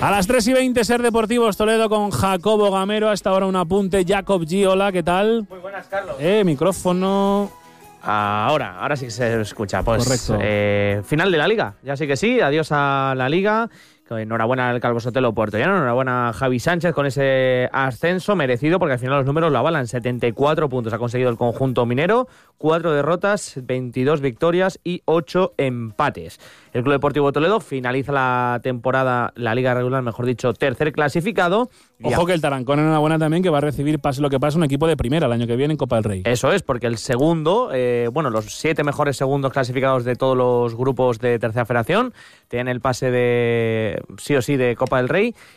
A las 3:20, Ser Deportivos Toledo con Jacobo Gamero. Hasta ahora un apunte. Jacob G, hola, ¿qué tal? Muy buenas, Carlos. Micrófono. Ahora sí que se escucha. Pues, correcto. Final de la Liga. Ya sí que sí. Adiós a la Liga. Enhorabuena al Calvo Sotelo puertollano, enhorabuena a Javi Sánchez con ese ascenso merecido, porque al final los números lo avalan. 74 puntos ha conseguido el conjunto minero, 4 derrotas, 22 victorias y 8 empates. El Club Deportivo Toledo finaliza la temporada, la liga regular, mejor dicho, tercer clasificado. Ojo que el Tarancón, enhorabuena también, que va a recibir, pase lo que pase, un equipo de primera el año que viene en Copa del Rey. Eso es, porque el segundo, los 7 mejores segundos clasificados de todos los grupos de tercera federación tienen el pase de sí o sí de Copa del Rey,